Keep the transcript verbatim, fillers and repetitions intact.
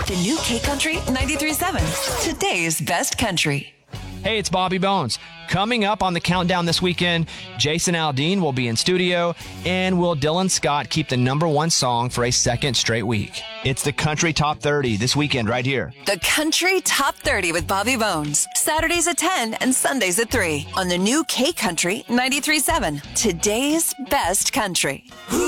The new K Country ninety-three point seven. Today's best country. Hey, it's Bobby Bones. Coming up on the countdown this weekend, Jason Aldean will be in studio, and will Dylan Scott keep the number one song for a second straight week? It's the Country Top thirty this weekend right here. The Country Top thirty with Bobby Bones. Saturdays at ten and Sundays at three on the new K Country ninety-three point seven. Today's best country.